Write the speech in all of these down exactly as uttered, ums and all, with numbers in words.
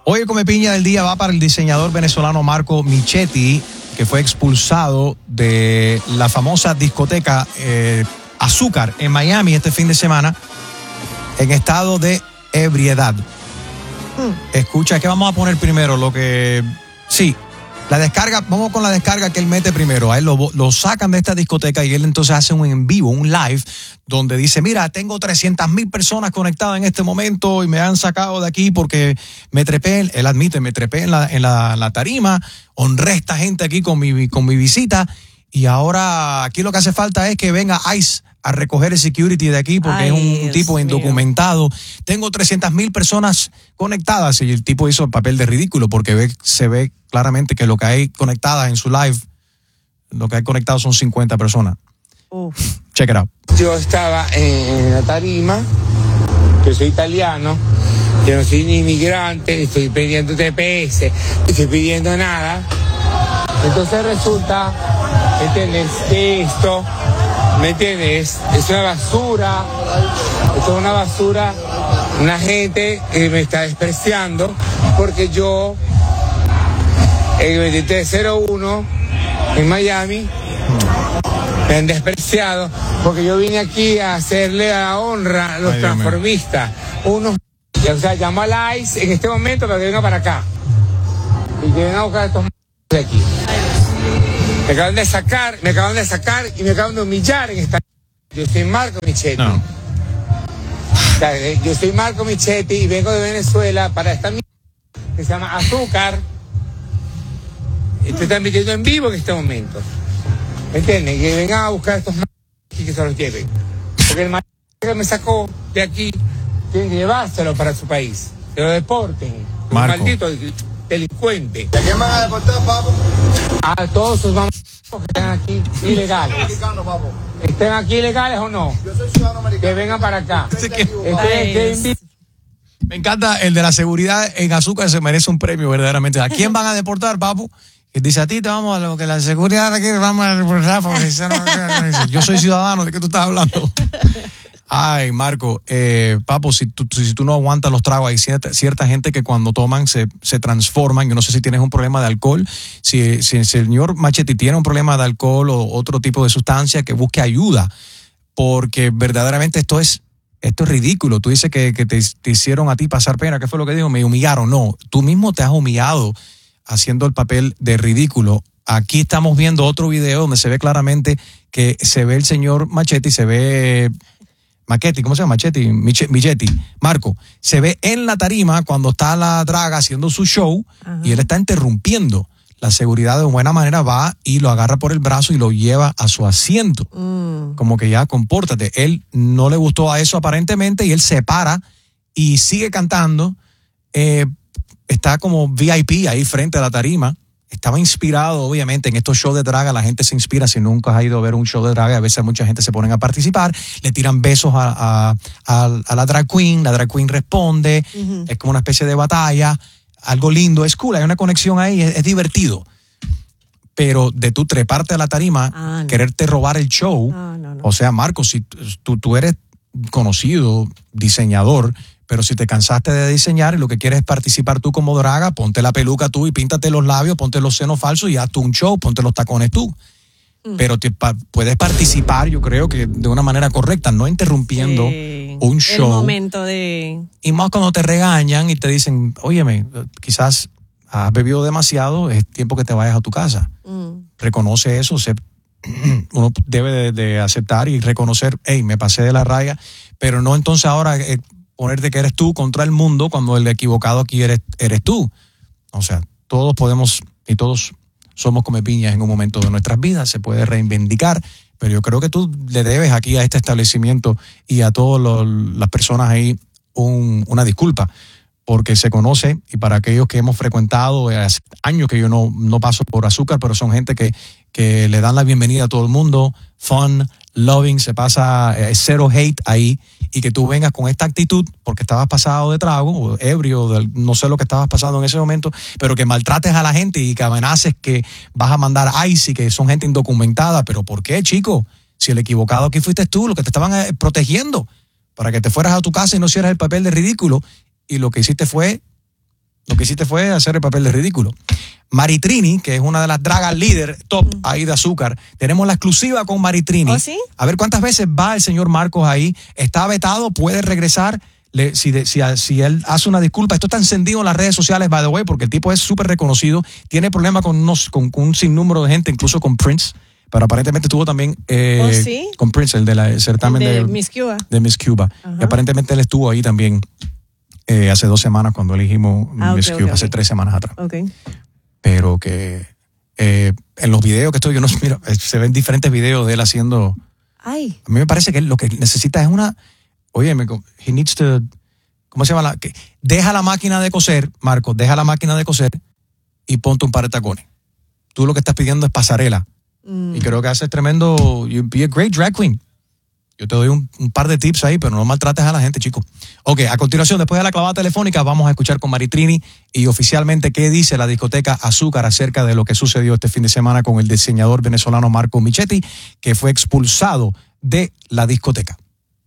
Hoy el Come Piña del día va para el diseñador venezolano Marco Michetti, que fue expulsado de la famosa discoteca eh, Azúcar en Miami este fin de semana en estado de ebriedad. Mm. Escucha, ¿qué vamos a poner primero? Lo que... Sí, la descarga, vamos con la descarga que él mete primero. A él lo, lo sacan de esta discoteca y él entonces hace un en vivo, un live, donde dice, mira, tengo trescientas mil personas conectadas en este momento y me han sacado de aquí porque me trepé, él admite, me trepé en la, en la, la tarima, honré a esta gente aquí con mi, con mi visita y ahora aquí lo que hace falta es que venga ICE a recoger el security de aquí porque Ay, es un Dios tipo indocumentado. Mío. Tengo trescientas mil personas conectadas y el tipo hizo el papel de ridículo porque ve, se ve claramente que lo que hay conectadas en su live, lo que hay conectado son cincuenta personas. Uf. Check it out. Yo estaba en la tarima, yo soy italiano, yo no soy ni inmigrante, estoy pidiendo T P S, no estoy pidiendo nada. Entonces resulta, ¿entiendes? Que esto, ¿me entiendes? Es una basura, esto es una basura, una gente que me está despreciando porque yo, el veintitrés cero uno en Miami, me han despreciado porque yo vine aquí a hacerle la honra a los Ay, transformistas. Unos, o sea, llamo a la ICE en este momento para que venga para acá y que venga a buscar a estos de aquí. Me acaban de sacar, me acaban de sacar y me acaban de humillar en esta... Yo soy Marco Michetti. No. O sea, yo soy Marco Michetti y vengo de Venezuela para esta mierda que se llama Azúcar. Estoy transmitiendo en vivo en este momento. ¿Me entienden? Que vengan a buscar a estos m***** y que se los lleven. Porque el m**** que me sacó de aquí tienen que llevárselo para su país. Que lo deporten. Un maldito delincuente. ¿Y a quién van a deportar, papo? A todos sus mamás que están aquí ilegales. ¿Estén aquí ilegales o no? Yo soy ciudadano americano. Que vengan para acá. Este, me encanta el de la seguridad en Azúcar, se merece un premio verdaderamente. ¿A quién van a deportar, papu? Y dice, a ti te vamos a lo que la seguridad aquí vamos a deportar. Porque yo soy ciudadano, ¿de qué tú estás hablando? Ay, Marco, eh, papo, si tú, si tú no aguantas los tragos, hay cierta, cierta gente que cuando toman se, se transforman. Yo no sé si tienes un problema de alcohol, si, si el señor Michetti tiene un problema de alcohol o otro tipo de sustancia, que busque ayuda, porque verdaderamente esto es esto es ridículo. Tú dices que, que te, te hicieron a ti pasar pena. ¿Qué fue lo que dijo? Me humillaron. No, tú mismo te has humillado haciendo el papel de ridículo. Aquí estamos viendo otro video donde se ve claramente que se ve el señor Michetti, se ve... Machetti, ¿cómo se llama? Machetti, Michetti, Marco, se ve en la tarima cuando está la draga haciendo su show. Ajá. Y él está interrumpiendo. La seguridad de buena manera va y lo agarra por el brazo y lo lleva a su asiento. Mm. Como que ya compórtate. Él no le gustó a eso aparentemente y él se para y sigue cantando. Eh, está como V I P ahí frente a la tarima. Estaba inspirado, obviamente, en estos shows de draga. La gente se inspira. Si nunca has ido a ver un show de draga, a veces mucha gente se ponen a participar, le tiran besos a, a, a, a la drag queen, la drag queen responde, uh-huh. Es como una especie de batalla, algo lindo, es cool, hay una conexión ahí, es, es divertido. Pero de tú treparte a la tarima, ah, no. quererte robar el show, ah, no, no. O sea, Marcos, si tú, tú eres conocido, diseñador, pero si te cansaste de diseñar y lo que quieres es participar tú como draga, ponte la peluca tú y píntate los labios, ponte los senos falsos y haz tú un show, ponte los tacones tú. Mm. Pero te, pa, puedes participar, yo creo que de una manera correcta, no interrumpiendo sí, un show. El momento de... Y más cuando te regañan y te dicen, óyeme, quizás has bebido demasiado, es tiempo que te vayas a tu casa. Mm. Reconoce eso, se, uno debe de, de aceptar y reconocer, hey, me pasé de la raya, pero no entonces ahora... Eh, ponerte que eres tú contra el mundo cuando el equivocado aquí eres, eres tú. O sea, todos podemos y todos somos come piñas en un momento de nuestras vidas, se puede reivindicar, pero yo creo que tú le debes aquí a este establecimiento y a todas las personas ahí un, una disculpa, porque se conoce, y para aquellos que hemos frecuentado, hace años que yo no, no paso por Azúcar, pero son gente que, que le dan la bienvenida a todo el mundo, fun, loving, se pasa eh, cero hate ahí, y que tú vengas con esta actitud porque estabas pasado de trago o ebrio, de, no sé lo que estabas pasando en ese momento, pero que maltrates a la gente y que amenaces que vas a mandar ICE y que son gente indocumentada. ¿Pero por qué, chico? Si el equivocado aquí fuiste tú, lo que te estaban eh, protegiendo para que te fueras a tu casa y no hicieras el papel de ridículo, y lo que hiciste fue Lo que hiciste fue hacer el papel de ridículo. Maritrini, que es una de las dragas líder top mm. ahí de Azúcar. Tenemos la exclusiva con Maritrini. ¿Oh, sí? A ver cuántas veces va el señor Marcos ahí. Está vetado, puede regresar. Le, si, de, si, si él hace una disculpa, esto está encendido en las redes sociales, by the way, porque el tipo es súper reconocido. Tiene problemas con, unos, con, con un sinnúmero de gente, incluso con Prince. Pero aparentemente tuvo también eh, ¿Oh, sí? con Prince, el de la el certamen de, de Miss Cuba. De Miss Cuba. Uh-huh. Y aparentemente él estuvo ahí también eh, hace dos semanas cuando elegimos ah, Miss okay, Cuba, okay, hace okay. tres semanas atrás. Okay. Pero que eh, en los videos que estoy, yo no mira, se ven diferentes videos de él haciendo. Ay. A mí me parece que él lo que necesita es una. Oye, me, he needs to. ¿Cómo se llama? La, que, deja la máquina de coser, Marcos, deja la máquina de coser y ponte un par de tacones. Tú lo que estás pidiendo es pasarela. Mm. Y creo que haces tremendo. You'd be a great drag queen. Yo te doy un, un par de tips ahí, pero no maltrates a la gente, chico. Ok, a continuación, después de la clavada telefónica, vamos a escuchar con Maritrini y oficialmente qué dice la discoteca Azúcar acerca de lo que sucedió este fin de semana con el diseñador venezolano Marco Michetti, que fue expulsado de la discoteca.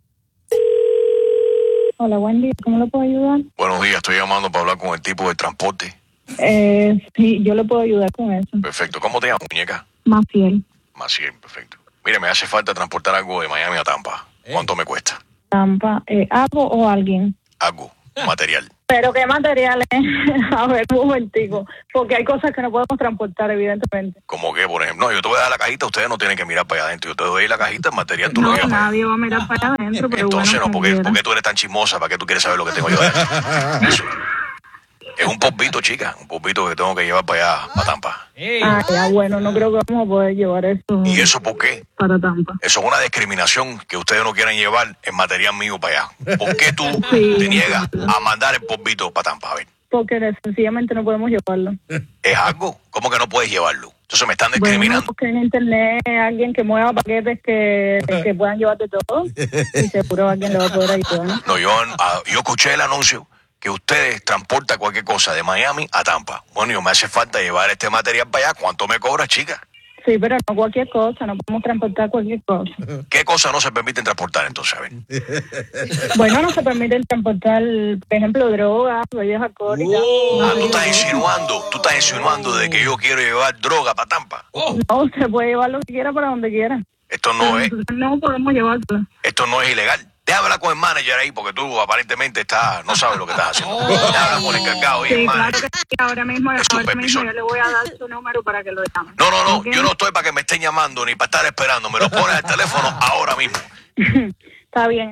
Hola, buen día. ¿Cómo le puedo ayudar? Buenos días, estoy llamando para hablar con el tipo de transporte. Eh, sí, yo le puedo ayudar con eso. Perfecto. ¿Cómo te llamas, muñeca? Maciel. Maciel, perfecto. Mire, me hace falta transportar algo de Miami a Tampa. ¿Cuánto me cuesta? Tampa, eh, ¿algo o alguien? Algo, material. ¿Pero qué materiales? A ver, un momentico. Porque hay cosas que no podemos transportar, evidentemente. ¿Cómo qué, por ejemplo? No, yo te voy a dar la cajita, ustedes no tienen que mirar para allá adentro. Yo te doy la cajita, el material, tú no, lo llevas. No, nadie va a mirar para allá adentro, pero entonces bueno, no, ¿por qué, ¿por qué tú eres tan chismosa? ¿Para qué tú quieres saber lo que tengo yo adentro? Eso. Es un popito, chica, un popito que tengo que llevar para allá, para Tampa. Ah, ya, bueno, no creo que vamos a poder llevar eso. ¿Y eso por qué? Para Tampa. Eso es una discriminación que ustedes no quieren llevar el material mío para allá. ¿Por qué tú sí, te niegas a mandar el popito para Tampa? A ver. Porque sencillamente no podemos llevarlo. ¿Es algo? ¿Cómo que no puedes llevarlo? Entonces me están discriminando. Bueno, porque en internet hay alguien que mueva paquetes que, que puedan llevar de todo y seguro alguien le va a poder ayudar, ¿no? No, yo, yo escuché el anuncio que ustedes transportan cualquier cosa de Miami a Tampa. Bueno, yo me hace falta llevar este material para allá. ¿Cuánto me cobras, chica? Sí, pero no cualquier cosa, no podemos transportar cualquier cosa. ¿Qué cosas no se permiten transportar entonces? A ver. Bueno, no se permiten transportar, por ejemplo, drogas, bebidas alcohólicas. Oh. Ah, tú estás insinuando, tú estás insinuando de que yo quiero llevar droga para Tampa. Oh. No, usted puede llevar lo que quiera para donde quiera. Esto no es. No podemos llevarlo. Esto no es ilegal. Deja hablar con el manager ahí, porque tú aparentemente estás, no sabes lo que estás haciendo. Deja hablar con el encargado y sí, el manager. Claro que sí, ahora mismo, ahora mismo yo le voy a dar su número para que lo llame. No, no, no, ¿okay? Yo no estoy para que me estén llamando ni para estar esperando. Me lo pones al teléfono ahora mismo. Está bien.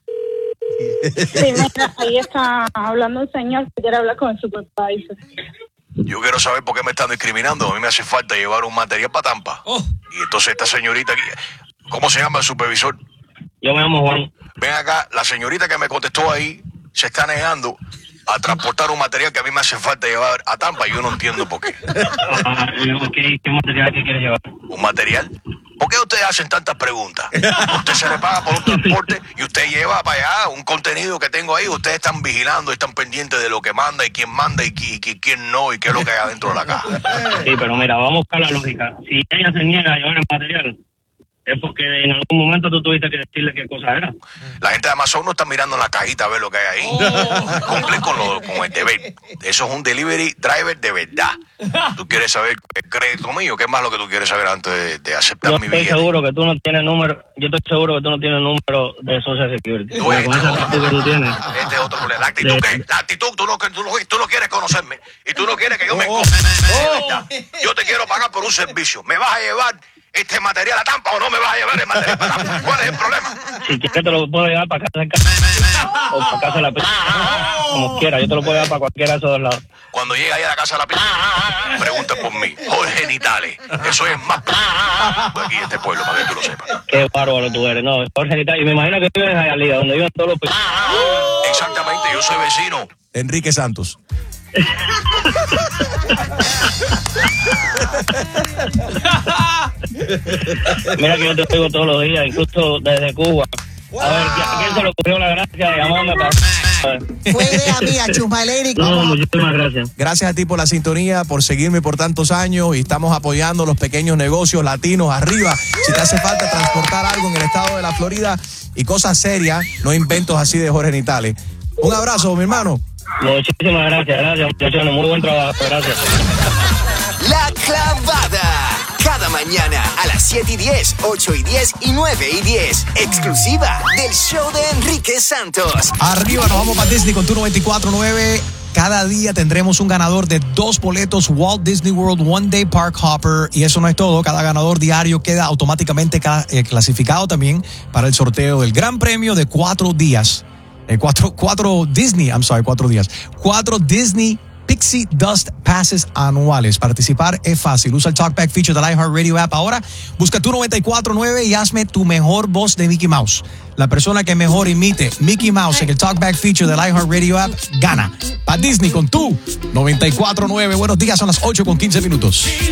Sí, mira, ahí está hablando un señor que quiere hablar con el supervisor. Yo quiero saber por qué me están discriminando. A mí me hace falta llevar un material para Tampa. Oh. Y entonces esta señorita aquí, ¿cómo se llama el supervisor? Yo me llamo Juan. Ven acá, la señorita que me contestó ahí se está negando a transportar un material que a mí me hace falta llevar a Tampa y yo no entiendo por qué. Ah, ¿qué, ¿Qué material que quieres llevar? ¿Un material? ¿Por qué ustedes hacen tantas preguntas? Usted se le paga por un transporte y usted lleva para allá un contenido que tengo ahí. Ustedes están vigilando, están pendientes de lo que manda y quién manda y, y, y quién no y qué es lo que hay adentro de la caja. Sí, pero mira, vamos a buscar la lógica. Si ella se niega a llevar el material, es porque en algún momento tú tuviste que decirle qué cosa era. La gente de Amazon no está mirando en la cajita a ver lo que hay ahí. Oh. Cumple con, lo, con el deber. Eso es un delivery driver de verdad. Tú quieres saber el crédito mío. ¿Qué es más lo que tú quieres saber antes de, de aceptar yo mi estoy billete? seguro que tú no tienes número. Yo estoy seguro que tú no tienes número de Social Security. No, este con esa actitud que tú tienes. Este es otro problema. La actitud, ¿qué? La actitud, tú no, tú, no, tú no quieres conocerme. Y tú no quieres que yo me... Oh. Oh. Yo te quiero pagar por un servicio. ¿Me vas a llevar este material a Tampa o no me vas a llevar el material para Tampa? ¿Cuál es el problema? Si quieres te lo puedo llevar para casa de casa o para casa de la pizza, como quiera. Yo te lo puedo llevar para cualquiera de esos dos lados. Cuando llegue ahí a la casa de la pizza, pregunta por mí. Jorge Nitales. Eso es más aquí en este pueblo, para que tú lo sepas. Qué bárbaro tú eres. No, Jorge Nitales. Y me imagino que vives en Hialeah, donde viven todos los países. Exactamente, yo soy vecino. Enrique Santos. Mira que yo te oigo todos los días, incluso desde Cuba. A ver, ¿a quién se le ocurrió la gracia de llamarme para... Fue idea mía, Chumbaleri. No, muchísimas gracias. Gracias a ti por la sintonía, por seguirme por tantos años y estamos apoyando los pequeños negocios latinos arriba. Si te hace falta transportar algo en el estado de la Florida y cosas serias, no inventos así de Jorge Nitales. Un abrazo, mi hermano. Muchísimas gracias, gracias, muchachos. Muy buen trabajo, gracias. La Clavada. Cada mañana a las siete y diez, ocho y diez y nueve y diez. Exclusiva del show de Enrique Santos. Arriba, nos vamos para Disney con tu noventa y cuatro nueve. Cada día tendremos un ganador de dos boletos Walt Disney World One Day Park Hopper. Y eso no es todo. Cada ganador diario queda automáticamente ca- eh, clasificado también para el sorteo del gran premio de cuatro días. Eh, cuatro, cuatro Disney, I'm sorry, cuatro días. Cuatro Disney Pixie Dust Passes anuales. Participar es fácil. Usa el Talkback feature del iHeartRadio app ahora. Busca tu noventa y cuatro nueve y hazme tu mejor voz de Mickey Mouse. La persona que mejor imite Mickey Mouse en el Talkback feature del iHeartRadio app gana. Para Disney con tu noventa y cuatro nueve. Buenos días, son las ocho con quince minutos.